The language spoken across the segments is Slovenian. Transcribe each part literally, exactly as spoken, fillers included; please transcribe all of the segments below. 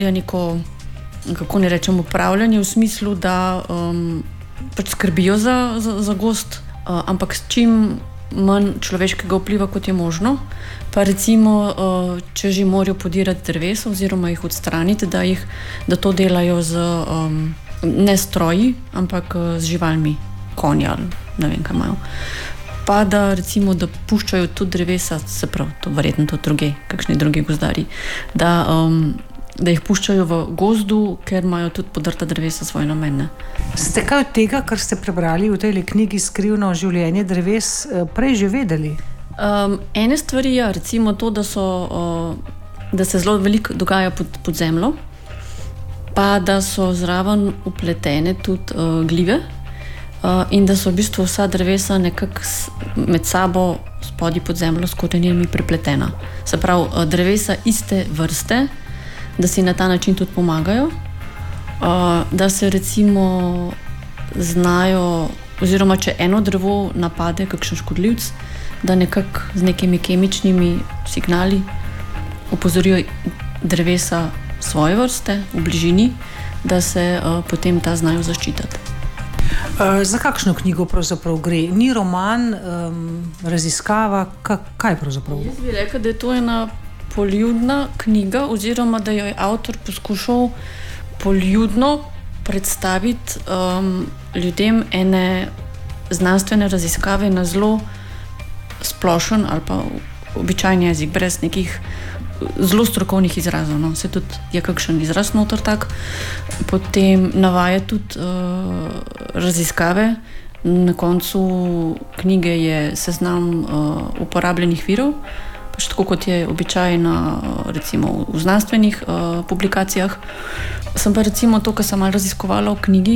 neko, kako ne rečem, upravljanje v smislu, da um, pač skrbijo za, za, za gozd, uh, ampak s čim manj človeškega vpliva, kot je možno. Pa recimo, uh, če že morajo podirati drevesa oziroma jih odstraniti, da, jih, da to delajo z um, ne stroji, ampak uh, z živalmi, konji ali ne vem, kaj imajo. Pa da recimo, da puščajo tudi drevesa, se pravi, to verjetno to druge, kakšni drugi gozdarji, da, um, da jih puščajo v gozdu, ker imajo tudi podrta drevesa svoje namene. Ste kaj od tega, kar ste prebrali v tej knjigi Skrivno življenje dreves, prej že vedeli? Um, ene stvari je, recimo to, da, so, uh, da se zelo veliko dogaja pod, pod zemljo, pa da so zraven upletene tudi uh, glive, Uh, in da so v bistvu vsa drevesa nekako med sabo spodaj pod zemljo s korenini prepletena. Se pravi, uh, drevesa iste vrste, da si na ta način tudi pomagajo, uh, da se recimo znajo, oziroma če eno drevo napade kakšen škodljivc, da nekako z nekimi kemičnimi signali opozorijo drevesa svoje vrste v bližini, da se uh, potem ta znajo zaščititi. Uh, za kakšno knjigo pravzaprav gre? Ni roman, um, raziskava, kaj pravzaprav? Jaz bi rekla, da je to ena poljudna knjiga, oziroma da jo je avtor poskušal poljudno predstaviti um, ljudem ene znanstvene raziskave na zelo splošen ali pa običajni jezik, brez nekih zelo strokovnih izrazov. No. Se tudi je kakšen izraz noter tak. Potem navaja tudi uh, raziskave. Na koncu knjige je seznam uh, uporabljenih virov, pač tako kot je običajna recimo v znanstvenih uh, publikacijah. Sem pa recimo to, kar sem malo raziskovala v knjigi,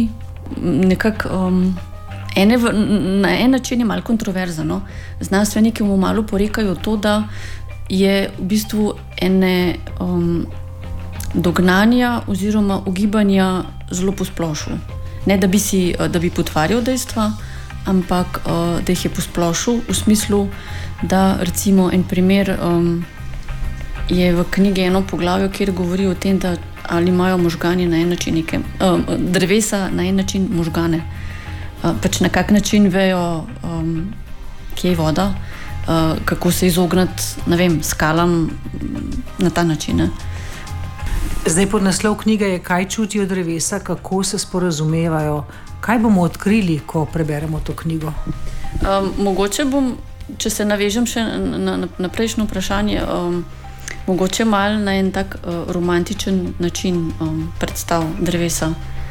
nekako um, ene v, na en način je malo kontroverzano. Znanstveniki mu malo porekajo to, da je v bistvu ene um, dognanja oziroma ugibanja zelo posplošil. Ne, da bi, si, da bi potvarjal dejstva, ampak uh, da jih je posplošil v smislu, da recimo en primer um, je v knjigi eno poglavje, kjer govori o tem, da ali imajo možgani na en način neke, um, drevesa na en način možgane. Uh, pač na kak način vejo, um, kje je voda, Uh, kako se izognati, ne vem, skalam na ta način. Ne? Zdaj podnaslov knjige je Kaj čutijo drevesa, kako se sporazumevajo. Kaj bomo odkrili, ko preberemo to knjigo? Um, mogoče bom, če se navežem še na, na, na prejšnjo vprašanje, um, mogoče malo na en tak uh, romantičen način um, predstav drevesa.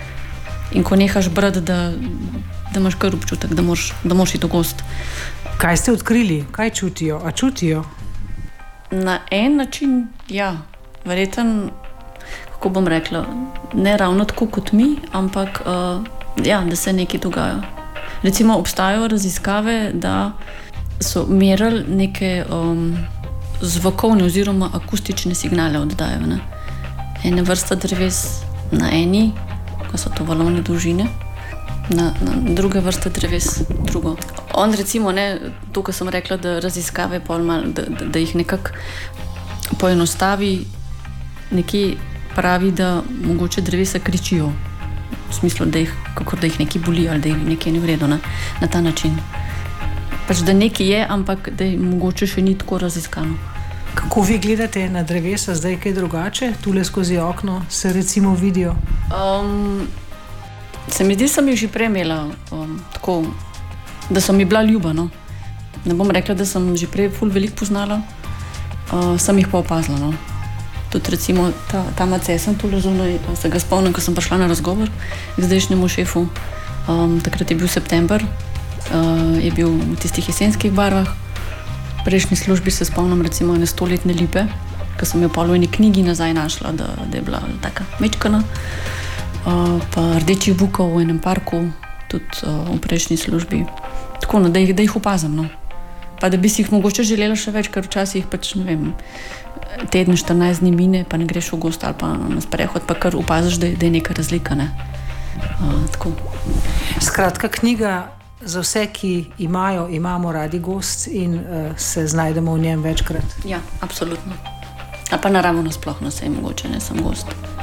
In ko nehaš brati, da, da imaš kar občutek, da moraš, da moraš iti v gozd. Kaj ste odkrili? Kaj čutijo? A čutijo? Na en način, ja. Verjetno, kako bom rekla, ne ravno tako kot mi, ampak uh, ja, da se nekaj dogaja. Recimo obstajajo raziskave, da so merili neke um, zvokovne oziroma akustične signale oddajajo. Ne? Ene vrsta dreves na eni, ko so to valovne dolžine, na, na druge vrste dreves drugo. On recimo, ne, to, kar sem rekla, da raziskave pol mal, da, da, da jih nekako poenostavi, nekje pravi, da mogoče drevesa kričijo. V smislu, da jih, kakor da jih nekaj boli ali da jih nekaj ni v redu, ne, na ta način. Pač, da nekaj je, ampak da je mogoče še ni tako raziskano. Kako vi gledate na drevesa zdaj kaj drugače? Tule skozi okno se recimo vidijo? Um, se mi zdi, sem jih že prej imela um, tako, da sem mi bila ljuba, no. Ne bom rekla, da sem že prej ful veliko poznala, uh, sem jih pa opazila, no. Tudi recimo ta, ta mace, sem tu zunaj, se ga spomnim, ko sem prišla na razgovor k zdajšnjemu šefu. Um, takrat je bil september, uh, je bil v tistih jesenskih barvah. V prejšnji službi se spomnim recimo ene stoletne lipe, ko sem jo pol v eni knjigi nazaj našla, da, da je bila taka mečkana. Uh, pa rdečih bukov v enem parku, tudi uh, v prejšnji službi. Tako, no, da jih, da jih opazim, no. Pa da bi si jih mogoče želela še več, ker včasih pač, ne vem, teden, štirinajst dni mine, pa ne greš v gozd ali pa na sprehod, pa kar opaziš, da, da je neka razlika, ne. Uh, tako. Skratka, knjiga za vse, ki imajo, imamo radi gozd in uh, se znajdemo v njem večkrat. Ja, absolutno. A pa naravno sploh, no, saj mogoče ne sem gozd.